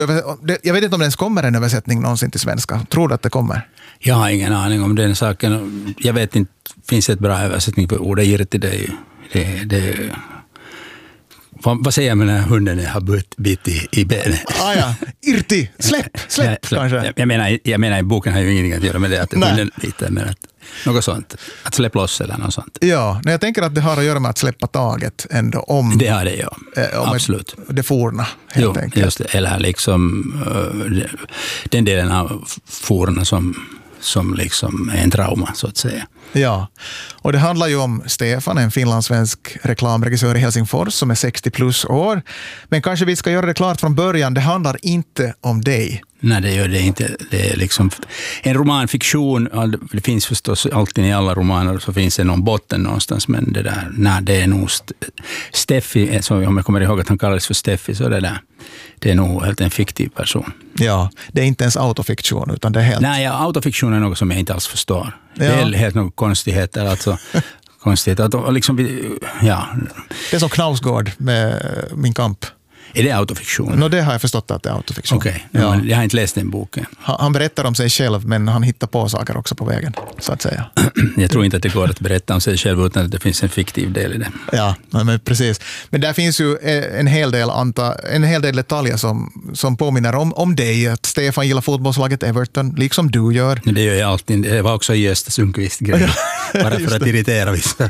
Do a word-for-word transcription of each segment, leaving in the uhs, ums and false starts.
Jag vet inte om det ens kommer en översättning någonsin till svenska. Tror du att det kommer? Jag har ingen aning om den saken. Jag vet inte, finns det ett bra översättning på ordet irti? Det är ju... Det, det, vad, vad säger jag med när hunden har bitit i, i benet? Ah, ja. Irti, släpp, släpp ja, kanske. Jag, jag, menar, jag menar i boken har ju ingenting att göra med det att Nej. hunden biter, men att, något sånt. Att släppa loss eller något sånt. Ja, men jag tänker att det har att göra med att släppa taget ändå om... Det har det, ja. Eh, om absolut. Ett, det forna, helt jo, enkelt. Just det. Eller liksom uh, den delen av forna som, som liksom är en trauma, så att säga. Ja, och det handlar ju om Stefan, en finlandssvensk reklamregissör i Helsingfors som är sextio plus år. Men kanske vi ska göra det klart från början, det handlar inte om dig. Nej, det gör det inte. Det är liksom en romanfiktion. Det finns förstås alltid i alla romaner så finns det någon botten någonstans, men det där, nej, det är nog Steffi, så om jag kommer ihåg att han kallades för Steffi, så det där, det är nog helt en fiktiv person. Ja, det är inte ens autofiktion utan det är helt... Nej, ja, autofiktion är något som jag inte alls förstår. Ja. Det är helt något konstigheter, alltså konstigheter. Att liksom, ja. Det är som Knausgård med Min kamp. Är det autofiktion? No, det har jag förstått att det är autofiktion. Okej, okay. Ja. Jag har inte läst den boken. Han, han berättar om sig själv, men han hittar på saker också på vägen, så att säga. Jag tror inte att det går att berätta om sig själv utan att det finns en fiktiv del i det. Ja, men precis. Men där finns ju en hel del, anta, en hel del detaljer som, som påminner om, om dig. Att Stefan gillar fotbollslaget Everton, liksom du gör. Det gör jag alltid. Det var också Gösta Sundqvist-grej. Bara för att irritera vissa.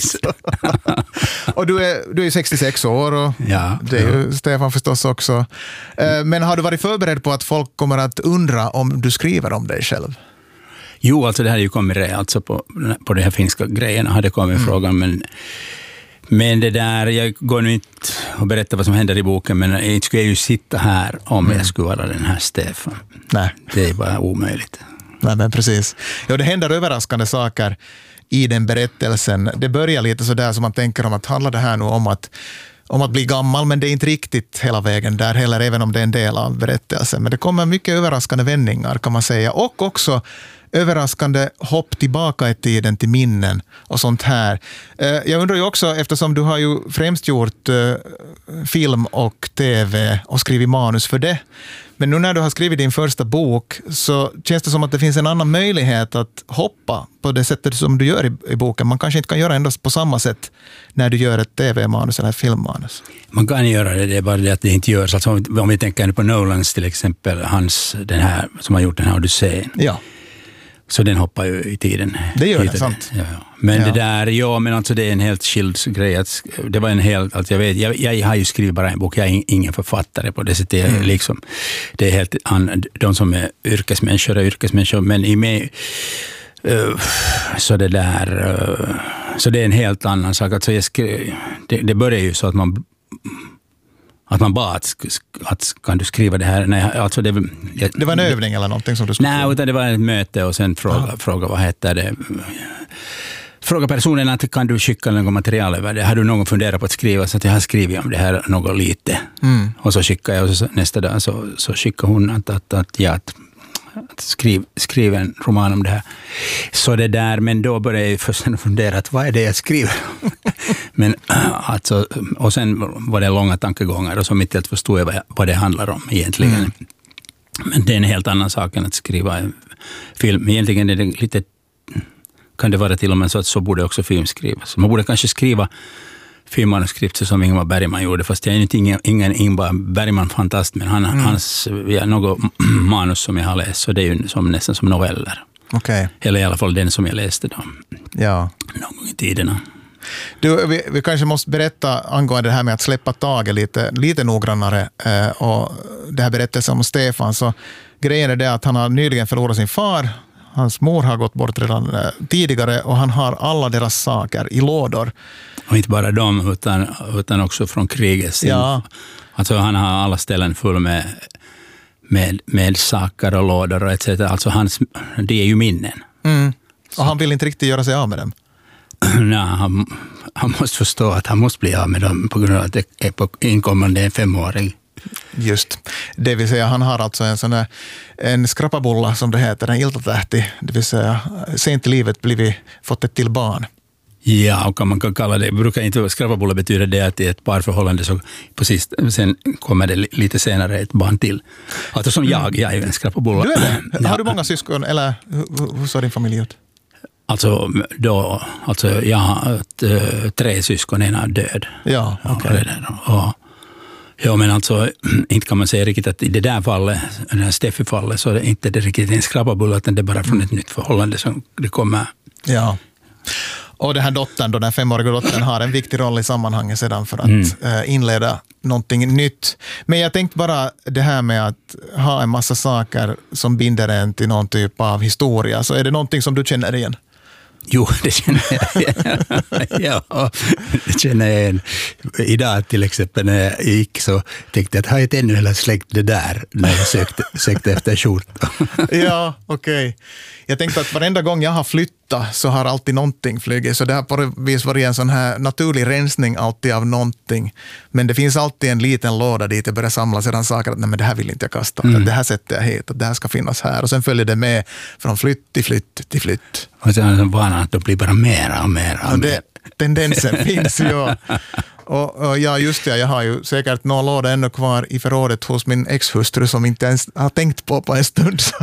Och du är, du är sextiosex år och ja, det är ju Stefan förstås också. Men har du varit förberedd på att folk kommer att undra om du skriver om dig själv? Jo, alltså det här är ju kommit re, alltså på, på de här finska grejerna hade kommit mm. frågan, men men det där, jag går nu inte och berättar vad som händer i boken, men jag skulle ju sitta här om mm. jag skulle vara den här Stefan. Nej. Det är bara omöjligt. Nej, men precis. Ja, det händer överraskande saker i den berättelsen. Det börjar lite så där som man tänker om att handlar det här nu om att om att bli gammal, men det är inte riktigt hela vägen där heller, även om det är en del av berättelsen. Men det kommer mycket överraskande vändningar, kan man säga. Och också överraskande hopp tillbaka i tiden till minnen och sånt här. Jag undrar ju också, eftersom du har ju främst gjort film och tv och skrivit manus för det. Men nu när du har skrivit din första bok så känns det som att det finns en annan möjlighet att hoppa på det sättet som du gör i, i boken. Man kanske inte kan göra ändå på samma sätt när du gör ett tv-manus eller ett filmmanus. Man kan göra det, det är bara det att det inte görs. Alltså om vi tänker på Nolans till exempel, hans, den här, som har gjort den här Odysseen. Ja. Så den hoppar ju i tiden. Det gör det, sant. Ja, ja. Men ja. det där, ja, men alltså det är en helt skild grej. Att, det var en helt, alltså jag vet, jag, jag har ju skrivit bara en bok, jag är ingen författare på det sättet. Mm. Liksom, det är helt, de som är yrkesmänniskor är yrkesmänniskor, men i mig, uh, så det där, uh, så det är en helt annan sak. Alltså jag skrev, det, det börjar ju så att man Att man bara att, att kan du skriva det här? Nej, alltså det, jag, det var en övning eller någonting som du skulle... Nej, utan det var ett möte och sen fråga, ah. fråga vad heter det? Fråga personen att kan du skicka något material över det? Har du någon funderat på att skriva? Så att jag har skrivit om det här något lite. Mm. Och så skickar jag och så, nästa dag så, så skickar hon att, att, att, ja, att, att skriv, skriva en roman om det här. Så det där, men då började jag först fundera att vad är det jag skriver? Men alltså, och sen var det långa tankegångar och så mitt i att förstå jag vad, vad det handlar om egentligen. Mm. Men det är en helt annan sak än att skriva en film. Egentligen är det lite, kan det vara till och med så att så borde också film skrivas. Man borde kanske skriva filmmanuskript som Ingmar Bergman gjorde, fast jag är inte ingen, ingen Ingmar Bergman-fantast, men han, mm. hans, ja, något manus som jag har läst, så det är ju som, nästan som noveller. Okay. Eller i alla fall den som jag läste då. Ja. Någon gång i tiderna. Du, vi, vi kanske måste berätta angående det här med att släppa taget lite, lite noggrannare eh, och det här berättelsen om Stefan. Så grejen är det att han har nyligen förlorat sin far. Hans mor har gått bort redan eh, tidigare och han har alla deras saker i lådor. Och inte bara dem utan, utan också från kriget. Ja. Alltså han har alla ställen full med, med, med saker och lådor och et cetera. Alltså hans, det är ju minnen. Mm. Och han vill inte riktigt göra sig av med dem. Nej, han, han måste förstå att han måste bli av med dem på grund av att det är på inkommande en femåring. Just, det vill säga han har alltså en sån här, en skrappabulla som det heter, en iltatähti, det vill säga sent i livet blivit fått ett till barn. Ja, och man kan kalla det, brukar inte skrappabulla betyda det att i ett parförhållande så precis, sen kommer det lite senare ett barn till. Alltså som jag, jag är ju en skrappabulla. Du är det? Ja. Har du många syskon eller hur, hur ser din familj ut? Alltså, då, alltså jag har ett, tre syskon, en är död. Ja, okej. Okay. Ja, ja, men alltså inte kan man säga riktigt att i det där fallet, det här Steffi-fallet, så är det inte det riktigt en skrappabulla, utan det är bara från ett nytt förhållande som det kommer. Ja. Och den här dottern, då, den femåriga dottern, har en viktig roll i sammanhanget sedan för att mm. inleda någonting nytt. Men jag tänkte bara det här med att ha en massa saker som binder en till någon typ av historia. Så är det någonting som du känner igen? Jo, det känner jag igen. Ja, det känner jag igen. Idag till exempel när jag gick så tänkte jag att har jag ännu hela släkt det där när jag sökte, sökte efter skjorta. Ja, okej. Okay. Jag tänkte att varenda gång jag har flyttat så har alltid någonting flugit. Så det har på vis varit en sån här naturlig rensning alltid av någonting. Men det finns alltid en liten låda dit jag börjar samla sedan saker att nej, men det här vill inte jag kasta. Mm. Det här sätter jag hit och det här ska finnas här. Och sen följer det med från flytt till flytt till flytt. Och sen är det vanan att det blir bara mera och mera. Och och det, tendensen finns ju. Och, och ja, just det, jag har ju säkert några låda ännu kvar i förrådet hos min ex-hustru som inte ens har tänkt på på en stund. Så,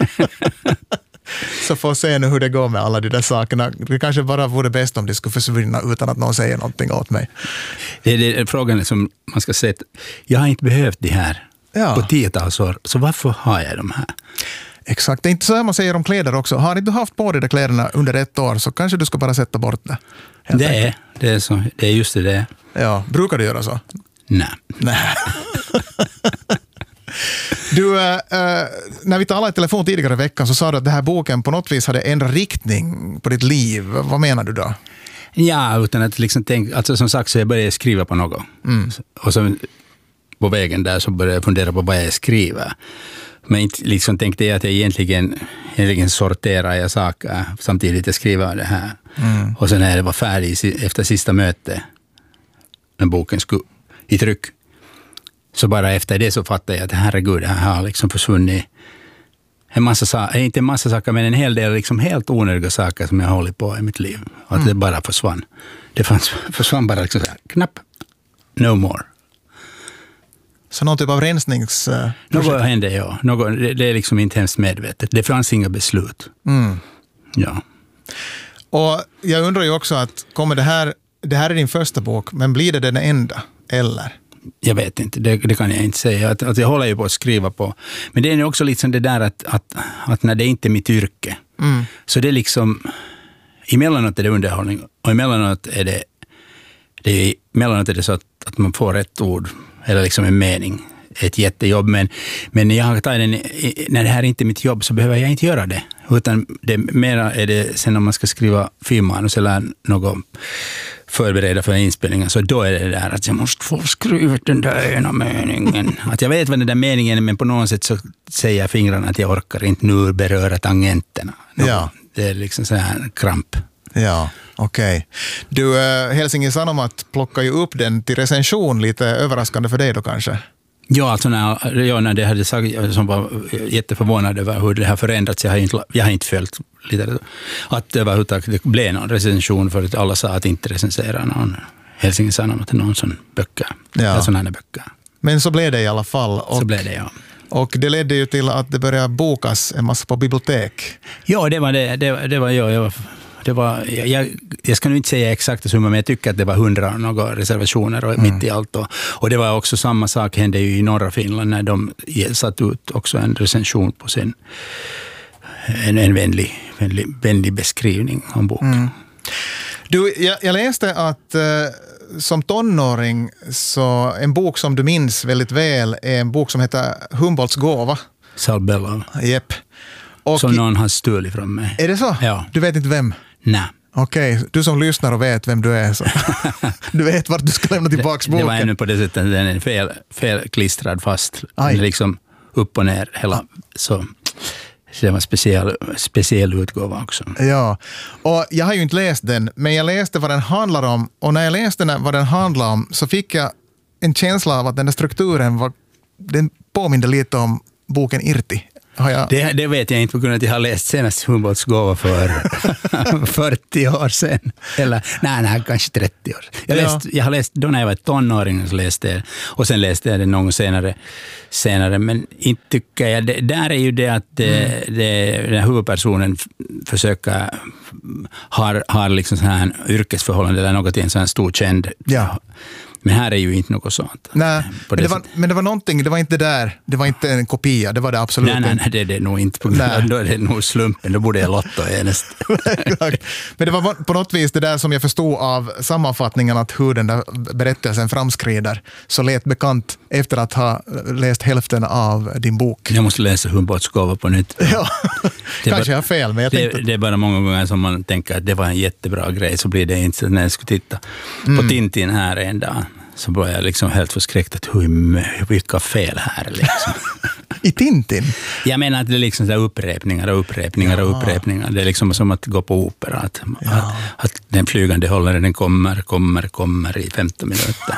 så får se nu hur det går med alla de där sakerna. Det kanske bara vore bäst om det skulle försvinna utan att någon säger någonting åt mig. Det är, det är frågan som man ska säga. Jag har inte behövt det här ja. på tiotals år, så varför har jag de här? Exakt, det är inte så här man säger om kläder också. Har inte du haft på dig de kläderna under ett år så kanske du ska bara sätta bort det. Det är, det är så, det är just det det. Ja, brukar du göra så? Nej. Nej. Du, äh, när vi talade i telefon tidigare i veckan så sa du att den här boken på något vis hade ändrat riktning på ditt liv. Vad menar du då? Ja, utan att liksom tänka, alltså som sagt så jag började skriva på något. Mm. Och så på vägen där så började jag fundera på vad jag skriver. Men inte liksom tänkte jag att jag egentligen, egentligen sorterar jag saker samtidigt jag skriver det här. Mm. Och sen när det var färdig efter sista mötet, när boken skulle i tryck, så bara efter det så fattade jag att herregud, det här har liksom försvunnit en massa, inte en massa saker, men en hel del liksom helt onödiga saker som jag har hållit på i mitt liv. Och att mm. det bara försvann. Det fanns, försvann bara liksom så här, knapp, no more. Så någon typ av rensnings... Uh, Något hände, ja. Något, det, det är liksom inte hemskt medvetet. Det fanns inga beslut. Mm. Ja. Och jag undrar ju också att kommer det här, det här är din första bok, men blir det den enda, eller? Jag vet inte, det, det kan jag inte säga. Att, att jag håller ju på att skriva på. Men det är ju också liksom det där att, att, att när det inte är mitt yrke, mm. så det är liksom, emellanåt är det underhållning och emellanåt är det, det är, emellanåt är det så att, att man får rätt ord eller liksom en mening, ett jättejobb. Men, men när, jag tar den, när det här är inte är mitt jobb så behöver jag inte göra det. Utan det mera är det sen om man ska skriva filmmanus eller något förbereda för inspelningen, så då är det där att jag måste få skriva den där ena meningen. Att jag vet vad den där meningen är, men på något sätt så säger jag fingrarna att jag orkar inte nu beröra tangenterna. Ja. Det är liksom så här kramp. Ja, okej. Okay. Du, Helsingin Sanomat plockar ju upp den till recension, lite överraskande för dig då kanske? Ja, alltså när, ja, när det hade sagt, jag som var jätteförvånad över hur det har förändrats, jag har inte, jag har inte följt lite, att det överhuvudtaget det blev någon recension för att alla sa att inte recensera någon Helsingin Sanomat till någon sån böcker, ja. sådana här böcker. Men så blev det i alla fall. Och, så blev det, ja. Och det ledde ju till att det började bokas en massa på bibliotek. Ja, det var det. Det, det var jag. jag var, det var, jag, jag ska nu inte säga exakt summa, men jag tycker att det var hundra några reservationer och mm. mitt i allt. Och, och det var också samma sak hände ju i norra Finland när de satt ut också en recension på sin en, en vänlig, vänlig, vänlig beskrivning om boken. Mm. Du, jag, jag läste att uh, som tonåring så en bok som du minns väldigt väl är en bok som heter Humboldts gåva. Saul Bellow. Jepp. Och som någon har stulit från mig. Är det så? Ja. Du vet inte vem? Nej. Okej, okay. Du som lyssnar och vet vem du är. Så. Du vet vart du ska lämna tillbaka boken. Det var ännu på det sättet, den är fel, fel klistrad fast. Den är liksom upp och ner hela. Så det var en speciell, speciell utgåva också. Ja, och jag har ju inte läst den, men jag läste vad den handlar om. Och när jag läste vad den handlar om så fick jag en känsla av att den där strukturen var, den påminner lite om boken Irti. Har jag... det, det vet jag inte på grund av att jag har läst senast Humboldts gåva för fyrtio år sedan. Eller nej, nej, kanske trettio år. Jag, läst, ja. jag har läst, då när jag var tonåring så läste jag och sen läste jag det någon senare. senare men inte tycker jag, det, där är ju det att det, mm. det, den här huvudpersonen försöker har, har liksom sån här yrkesförhållande eller något i en sån här stor känd. Ja. Men här är ju inte något sånt. Nej, men det, var, men det var någonting, det var inte det där, det var inte en kopia, det var det absolut nej, nej, nej, det är det nog inte. På grund, då är det nog slumpen, då borde jag lotto enest. Men det var på något vis det där som jag förstod av sammanfattningen att hur den där berättelsen framskrider så lät bekant efter att ha läst hälften av din bok. Jag måste läsa Humboldts gåva på nytt. Ja, kanske jag har fel, men jag det, tänkte... Det är bara många gånger som man tänker att det var en jättebra grej, så blir det inte så när jag skulle titta mm. på Tintin här en dag. Så var jag liksom helt förskräckt att hur vilka fel här liksom. I Tintin? Jag menar att det är liksom så upprepningar och upprepningar ja. och upprepningar. Det är liksom som att gå på opera. Att, ja. att, att den flygande hållaren den kommer, kommer, kommer i femton minuter.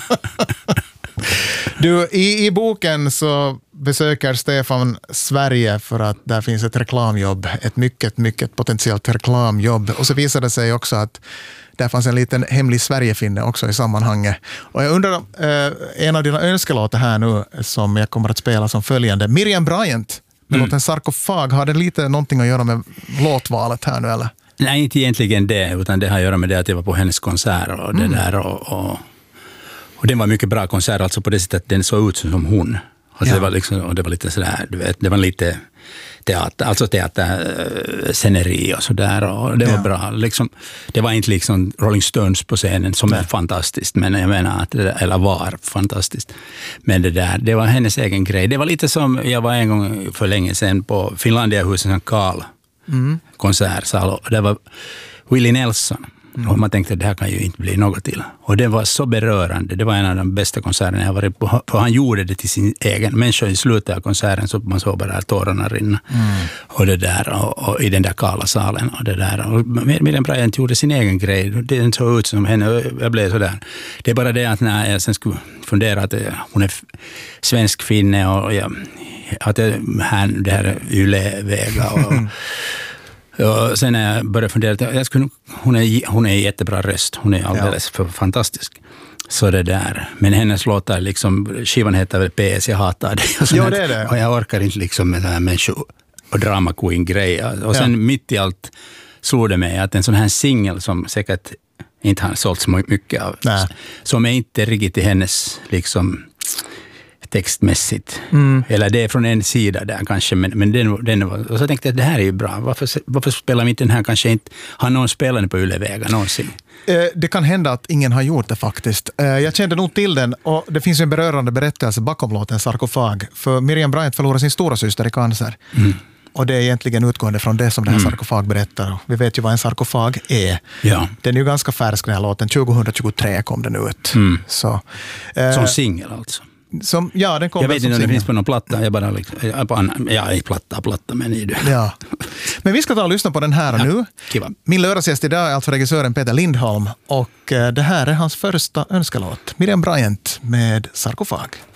Du, i, i boken så besöker Stefan Sverige för att där finns ett reklamjobb. Ett mycket, mycket potentiellt reklamjobb. Och så visade det sig också att där fanns en liten hemlig Sverigefinne också i sammanhanget. Och jag undrar, eh, en av dina önskelåtar här nu som jag kommer att spela som följande. Miriam Bryant med mm. låten Sarkofag. Har det lite någonting att göra med låtvalet här nu eller? Nej, inte egentligen det, utan det har att göra med det att jag var på hennes konsert och det mm. där och, och, och det var en mycket bra konsert alltså på det sättet att den såg ut som hon. Alltså ja. det var liksom, och det var lite sådär, du vet, det var lite teater, alltså teatersceneri och sådär och det var ja. bra. Liksom, det var inte liksom Rolling Stones på scenen som Nej. är fantastiskt, men jag menar att det, eller var fantastiskt. Men det där, det var hennes egen grej. Det var lite som, jag var en gång för länge sedan på Finlandiahuset, en Karl mm. konsertsal och det var Willie Nelson. Mm. Och man tänkte att det här kan ju inte bli något till. Och det var så berörande. Det var en av de bästa konserterna jag varit på. För han gjorde det till sin egen människa i slutet av konserten så man såg bara tårarna rinna. Mm. Och det där, och, och i den där kala salen och det där. Och Miriam Bryant gjorde sin egen grej. Det såg ut som henne och jag blev sådär. Det är bara det att när jag sen skulle fundera att hon är svensk finne och jag, att det här, det här Yle-Vega och och sen när jag började fundera, jag skulle, hon, är, hon är jättebra röst, hon är alldeles ja. för fantastisk. Så det där, men hennes låtar, liksom, skivan heter väl P S, jag hatar det. Och, jo, det är det. och jag orkar inte liksom med sådana här människor och drama queen-grejer. Och sen ja. mitt i allt slog det mig att en sån här singel som säkert inte har sålt så mycket av, Nej. som är inte riktigt i hennes liksom textmässigt. Mm. Eller det är från en sida där kanske, men, men den, den var, och så tänkte jag att det här är ju bra. Varför, varför spelar vi inte den här kanske inte, har någon spelat på Yle-Vega någonsin? Eh, det kan hända att ingen har gjort det faktiskt. Eh, jag kände nog till den och det finns en berörande berättelse bakom låten Sarkofag. För Miriam Bryant förlorade sin stora syster i cancer. Mm. Och det är egentligen utgående från det som den här mm. sarkofag berättar. Vi vet ju vad en sarkofag är. Ja. Den är ju ganska färsk, den här låten. tjugohundratjugotre kom den ut. Mm. Så, eh, som singel alltså? Som, ja, den kom jag vet inte om det finns på någon platta. Jag bara liksom, jag, på, jag är platta, platta, men i det. Ja. Men vi ska ta och lyssna på den här ja, nu. Kiva. Min lördagsgäst idag är alltså regissören Peter Lindholm. Och det här är hans första önskelåt. Miriam Bryant med Sarkofag.